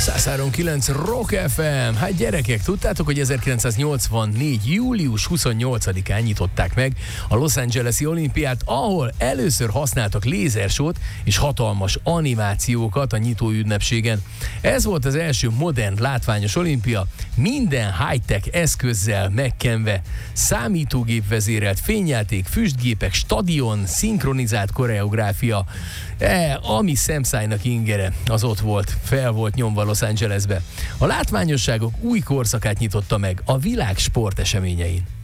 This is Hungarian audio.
103.9 Rock FM. Hát gyerekek, tudtátok, hogy 1984. július 28-án nyitották meg a Los Angeles-i olimpiát, ahol először használtak lézersót és hatalmas animációkat a nyitó ünnepségen. Ez volt az első modern látványos olimpia, minden high-tech eszközzel megkenve, számítógép vezérelt fényjáték, füstgépek, stadion, szinkronizált koreográfia, ami szemszájnak ingere, az ott volt, fel volt nyomva Los Angelesbe. A látványosságok új korszakát nyitotta meg a világ sporteseményein.